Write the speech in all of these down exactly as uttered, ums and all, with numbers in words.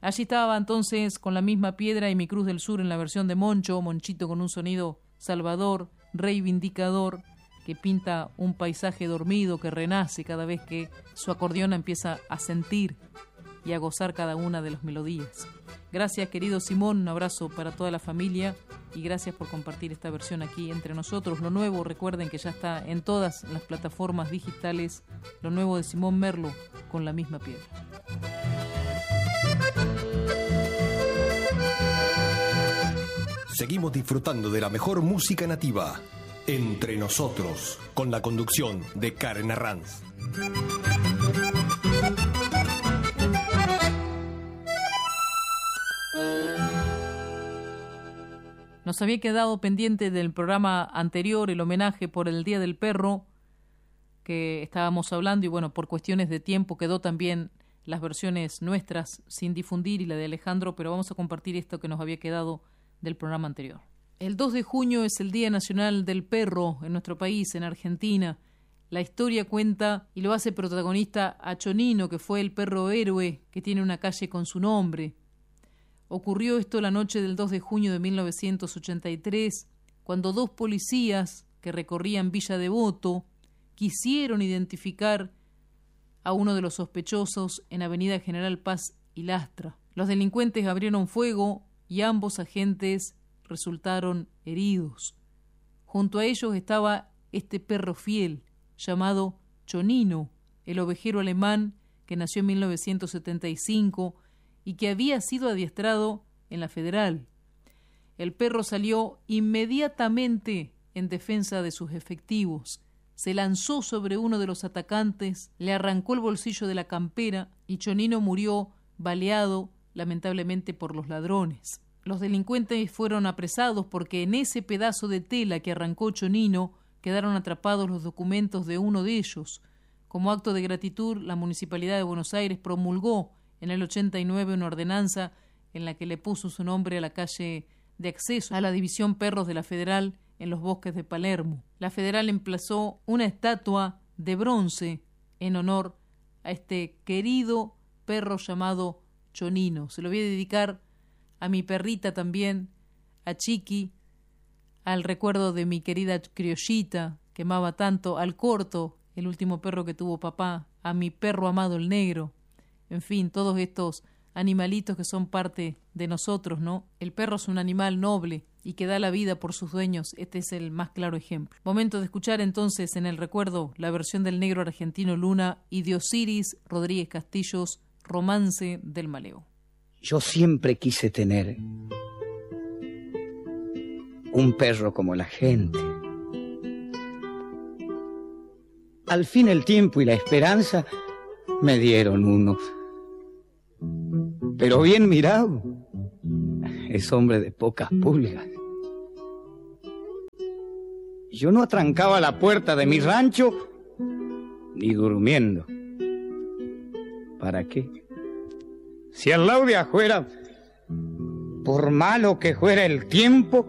Allí estaba entonces con la misma piedra y mi cruz del sur en la versión de Moncho, Monchito con un sonido salvador, reivindicador, que pinta un paisaje dormido que renace cada vez que su acordeón empieza a sentir y a gozar cada una de las melodías. Gracias, querido Simón, un abrazo para toda la familia y gracias por compartir esta versión aquí entre nosotros. Lo nuevo, recuerden que ya está en todas las plataformas digitales, lo nuevo de Simón Merlo con la misma piedra. Seguimos disfrutando de la mejor música nativa, Entre Nosotros, con la conducción de Karen Arranz. Nos había quedado pendiente del programa anterior el homenaje por el Día del Perro que estábamos hablando y bueno, por cuestiones de tiempo quedó también las versiones nuestras sin difundir y la de Alejandro, pero vamos a compartir esto que nos había quedado del programa anterior. El dos de junio es el Día Nacional del Perro en nuestro país, en Argentina. La historia cuenta y lo hace protagonista a Chonino, que fue el perro héroe que tiene una calle con su nombre. Ocurrió esto la noche del dos de junio de mil novecientos ochenta y tres, cuando dos policías que recorrían Villa Devoto quisieron identificar a uno de los sospechosos en Avenida General Paz y Lastra. Los delincuentes abrieron fuego y ambos agentes resultaron heridos. Junto a ellos estaba este perro fiel llamado Chonino, el ovejero alemán que nació en mil novecientos setenta y cinco y que había sido adiestrado en la Federal. El perro salió inmediatamente en defensa de sus efectivos. Se lanzó sobre uno de los atacantes, le arrancó el bolsillo de la campera y Chonino murió baleado lamentablemente por los ladrones. Los delincuentes fueron apresados porque en ese pedazo de tela que arrancó Chonino quedaron atrapados los documentos de uno de ellos. Como acto de gratitud, la Municipalidad de Buenos Aires promulgó en el ochenta y nueve una ordenanza en la que le puso su nombre a la calle de acceso a la División Perros de la Federal en los bosques de Palermo. La Federal emplazó una estatua de bronce en honor a este querido perro llamado Chonino. Se lo voy a dedicar a mi perrita también, a Chiqui, al recuerdo de mi querida criollita, que amaba tanto, al Corto, el último perro que tuvo papá, a mi perro amado el Negro, en fin, todos estos animalitos que son parte de nosotros, ¿no? El perro es un animal noble y que da la vida por sus dueños. Este es el más claro ejemplo. Momento de escuchar entonces en el recuerdo la versión del negro argentino Luna y de Osiris Rodríguez Castillos, Romance del Maleo. Yo siempre quise tener un perro como la gente. Al fin el tiempo y la esperanza me dieron uno. Pero bien mirado, es hombre de pocas pulgas. Yo no atrancaba la puerta de mi rancho ni durmiendo. ¿Para qué? Si al lado de afuera, por malo que fuera el tiempo,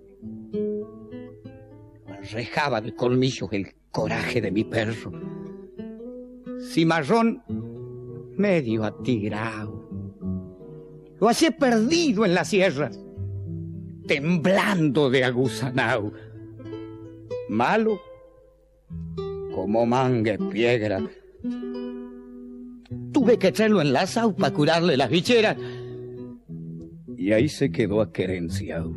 rejaba de colmillos el coraje de mi perro. Cimarrón medio atigrado, lo hallé perdido en las sierras, temblando de aguzanao. Malo como mangue piedra. Tuve que echarlo en la sau para curarle las bicheras. Y ahí se quedó aquerenciado.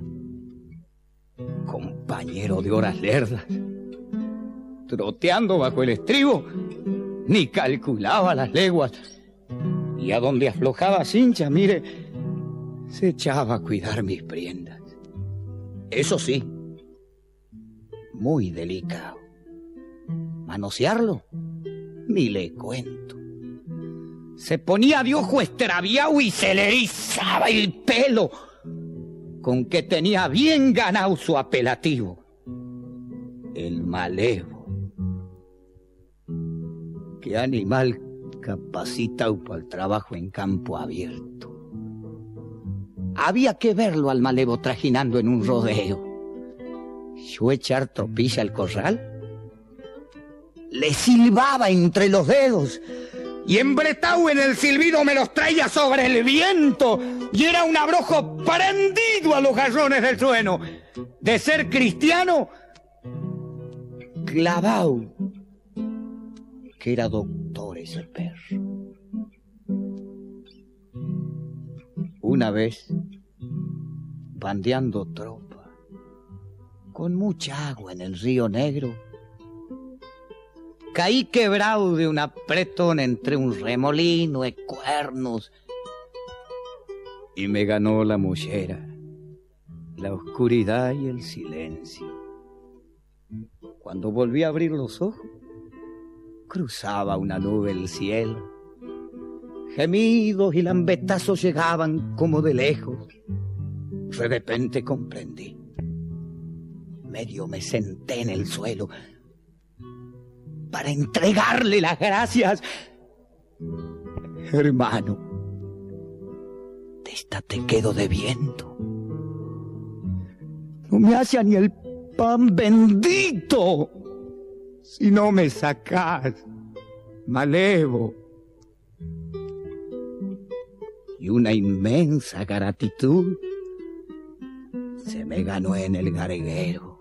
Compañero de horas lerdas. Troteando bajo el estribo, ni calculaba las leguas. Y a donde aflojaba cincha, mire, se echaba a cuidar mis prendas. Eso sí, muy delicado. Manosearlo, ni le cuento. Se ponía de ojo extraviado y se le erizaba el pelo, con que tenía bien ganado su apelativo, el malevo. Qué animal capacitado para el trabajo en campo abierto. Había que verlo al malevo trajinando en un rodeo. Yo echar tropilla al corral, le silbaba entre los dedos, y embretado en el silbido me los traía sobre el viento, y era un abrojo prendido a los jarrones del trueno. De ser cristiano, clavado, que era doctor ese perro. Una vez, bandeando tropa, con mucha agua en el río Negro, caí quebrado de un apretón entre un remolino de cuernos y me ganó la mollera, la oscuridad y el silencio. Cuando volví a abrir los ojos, cruzaba una nube el cielo. Gemidos y lambetazos llegaban como de lejos. De repente comprendí. Medio me senté en el suelo para entregarle las gracias. Hermano, de esta te quedo debiendo. No me hace ni el pan bendito si no me sacás, malevo. Y una inmensa gratitud se me ganó en el garguero.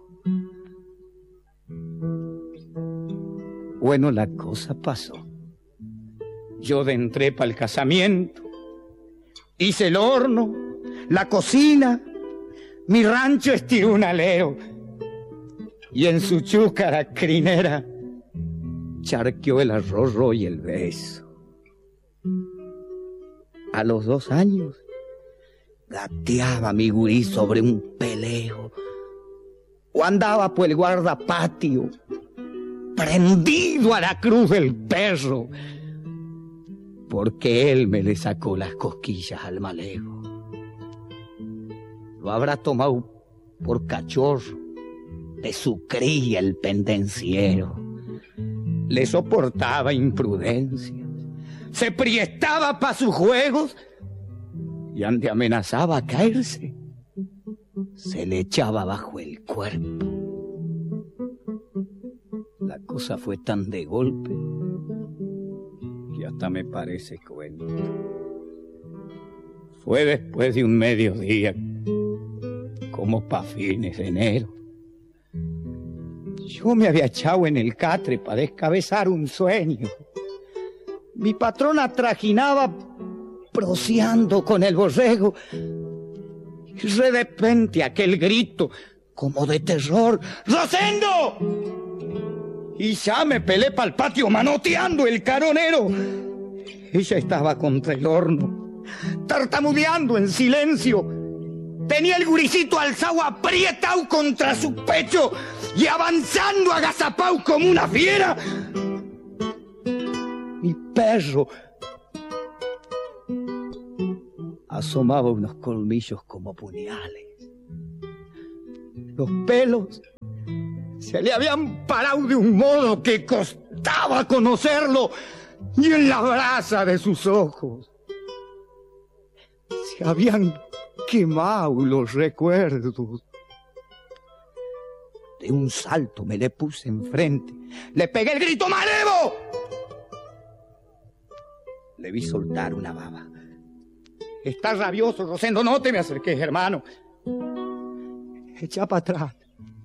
Bueno, la cosa pasó. Yo de entré para el casamiento, hice el horno, la cocina, mi rancho estiró un alero, y en su chúcara crinera charqueó el arroz y el beso. A los dos años gateaba mi gurí sobre un peleo, o andaba por el guardapatio prendido a la cruz del perro, porque él me le sacó las cosquillas al malejo. Lo habrá tomado por cachorro de su cría el pendenciero. Le soportaba imprudencias, se priestaba pa' sus juegos, y ante amenazaba a caerse, se le echaba bajo el cuerpo. La cosa fue tan de golpe que hasta me parece cuento. Fue después de un mediodía, como pa' fines de enero. Yo me había echado en el catre para descabezar un sueño. Mi patrona trajinaba proseando con el borrego, y de repente aquel grito como de terror: ¡Rosendo! Y ya me pelé pa'l patio manoteando el caronero. Ella estaba contra el horno, tartamudeando en silencio. Tenía el guricito alzado aprietado contra su pecho y avanzando agazapao como una fiera. Mi perro asomaba unos colmillos como puñales. Los pelos se le habían parado de un modo que costaba conocerlo, y en la brasa de sus ojos se habían quemado los recuerdos. De un salto me le puse enfrente, le pegué el grito: ¡Malevo! Le vi soltar una baba. Estás rabioso, Rosendo, no te me acerques, hermano. Echa para atrás.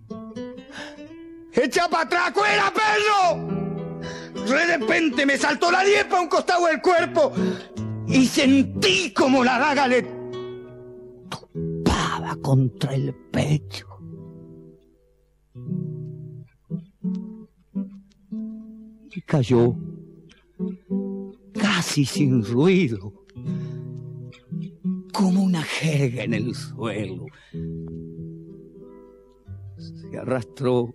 ¡Echa para atrás, cuera, perro! De repente me saltó la liepa a un costado del cuerpo y sentí como la daga le topaba contra el pecho. Y cayó casi sin ruido, como una jerga en el suelo. Se arrastró,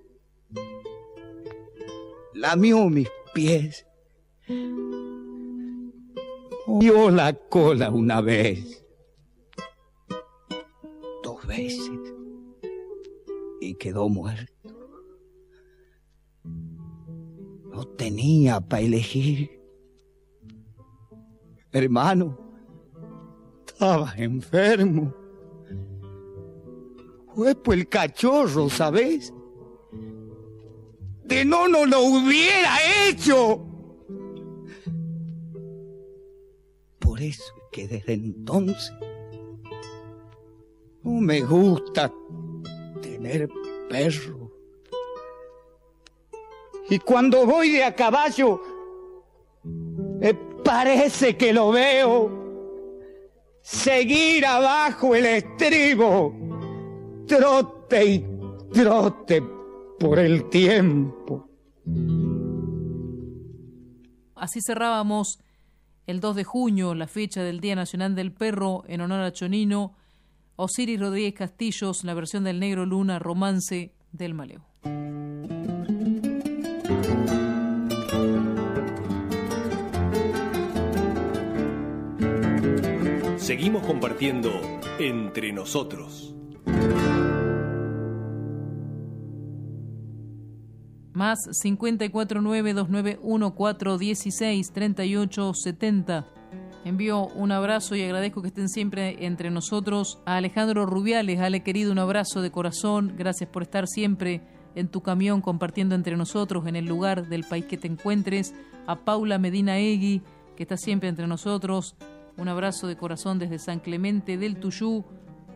lamió mis pies, movió la cola una vez, dos veces, y quedó muerto. No tenía para elegir. Hermano, estaba enfermo. Fue por el cachorro, ¿sabes? De no, no lo hubiera hecho. por eso es que desde entonces no me gusta tener perro. Y cuando voy de a caballo, me parece que lo veo seguir abajo el estribo, trote y trote por el tiempo. Así cerrábamos el dos de junio, la fecha del Día Nacional del Perro, en honor a Chonino. Osiris Rodríguez Castillos, la versión del Negro Luna, Romance del Maleo. Seguimos compartiendo entre nosotros. Más cincuenta y cuatro nueve dos nueve uno cuatro dieciséis treinta y ocho setenta. Envío un abrazo y agradezco que estén siempre entre nosotros. A Alejandro Rubiales, Ale querido, un abrazo de corazón. Gracias por estar siempre en tu camión compartiendo entre nosotros en el lugar del país que te encuentres. A Paula Medina Egui, que está siempre entre nosotros. Un abrazo de corazón desde San Clemente del Tuyú.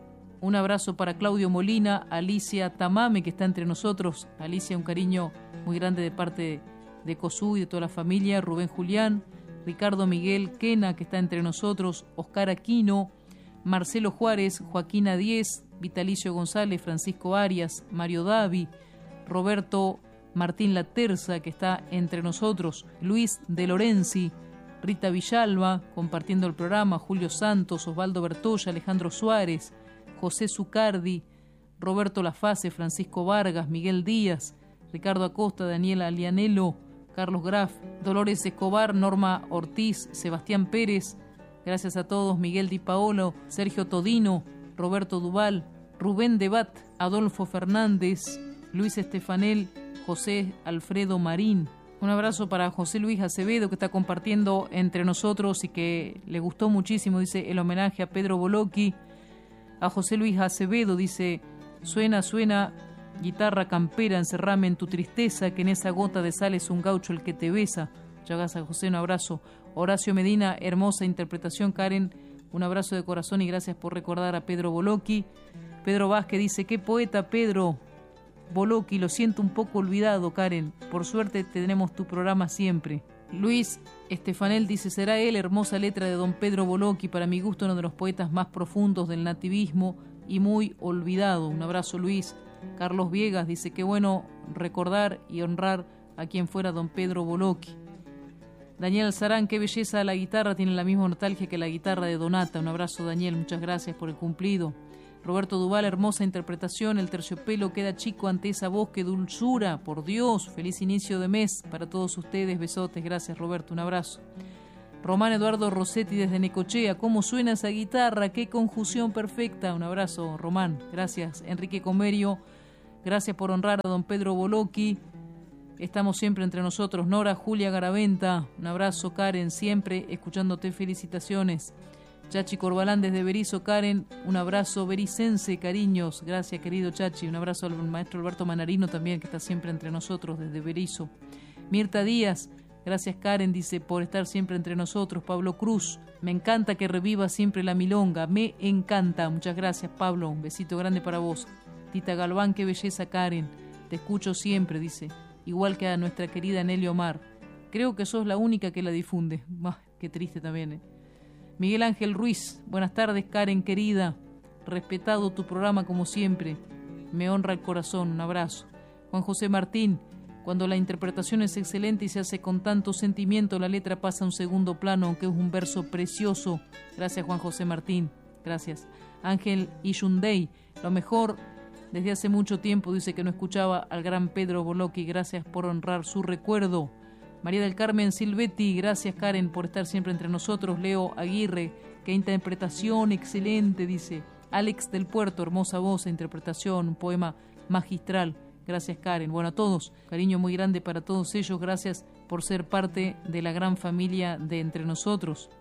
Un abrazo para Claudio Molina, Alicia Tamame, que está entre nosotros. Alicia, un cariño muy grande de parte de Cosú y de toda la familia. Rubén Julián, Ricardo Miguel Quena, que está entre nosotros. Oscar Aquino, Marcelo Juárez, Joaquina Diez, Vitalicio González, Francisco Arias, Mario Davi, Roberto Martín Laterza, que está entre nosotros. Luis de Lorenzi, Rita Villalba, compartiendo el programa. Julio Santos, Osvaldo Bertoya, Alejandro Suárez, José Zucardi, Roberto Lafase, Francisco Vargas, Miguel Díaz, Ricardo Acosta, Daniela Alianelo, Carlos Graf, Dolores Escobar, Norma Ortiz, Sebastián Pérez. Gracias a todos. Miguel Di Paolo, Sergio Todino, Roberto Duval, Rubén Debat, Adolfo Fernández, Luis Estefanel, José Alfredo Marín. Un abrazo para José Luis Acevedo, que está compartiendo entre nosotros y que le gustó muchísimo, dice, el homenaje a Pedro Bolocchi. A José Luis Acevedo dice: suena, suena, guitarra campera, encerrame en tu tristeza, que en esa gota de sal es un gaucho el que te besa. Llagas a José, un abrazo. Horacio Medina, hermosa interpretación, Karen, un abrazo de corazón y gracias por recordar a Pedro Bolocchi. Pedro Vázquez dice: qué poeta, Pedro Bolocchi, lo siento un poco olvidado, Karen, por suerte tenemos tu programa siempre. Luis Estefanel dice: será él, hermosa letra de don Pedro Bolocchi, para mi gusto uno de los poetas más profundos del nativismo y muy olvidado. Un abrazo, Luis. Carlos Viegas dice: qué bueno recordar y honrar a quien fuera don Pedro Bolocchi. Daniel Sarán, qué belleza la guitarra, tiene la misma nostalgia que la guitarra de Donata. Un abrazo, Daniel, muchas gracias por el cumplido. Roberto Duval, hermosa interpretación, el terciopelo queda chico ante esa voz, qué dulzura, por Dios, feliz inicio de mes para todos ustedes, besotes, gracias Roberto, un abrazo. Román Eduardo Rossetti desde Necochea, cómo suena esa guitarra, qué conjunción perfecta, un abrazo Román, gracias. Enrique Comerio, gracias por honrar a don Pedro Bolocchi, estamos siempre entre nosotros. Nora Julia Garaventa, un abrazo. Karen, siempre escuchándote, felicitaciones. Chachi Corbalán desde Berizo, Karen, un abrazo bericense, cariños, gracias querido Chachi, un abrazo al maestro Alberto Manarino también, que está siempre entre nosotros desde Berizo. Mirta Díaz, gracias Karen, dice, por estar siempre entre nosotros. Pablo Cruz, me encanta que reviva siempre la milonga, me encanta, muchas gracias Pablo, un besito grande para vos. Tita Galván, qué belleza Karen, te escucho siempre, dice, igual que a nuestra querida Nelly Omar, creo que sos la única que la difunde, bah, qué triste también, eh. Miguel Ángel Ruiz, buenas tardes Karen querida, respetado tu programa como siempre, me honra el corazón, un abrazo. Juan José Martín, cuando la interpretación es excelente y se hace con tanto sentimiento, la letra pasa a un segundo plano, aunque es un verso precioso. Gracias Juan José Martín, gracias. Ángel Ishundey, lo mejor desde hace mucho tiempo, dice que no escuchaba al gran Pedro Bolocchi, gracias por honrar su recuerdo. María del Carmen Silvetti, gracias Karen por estar siempre entre nosotros. Leo Aguirre, qué interpretación excelente, dice. Alex del Puerto, hermosa voz e interpretación, un poema magistral. Gracias Karen. Bueno, a todos, cariño muy grande para todos ellos, gracias por ser parte de la gran familia de entre nosotros.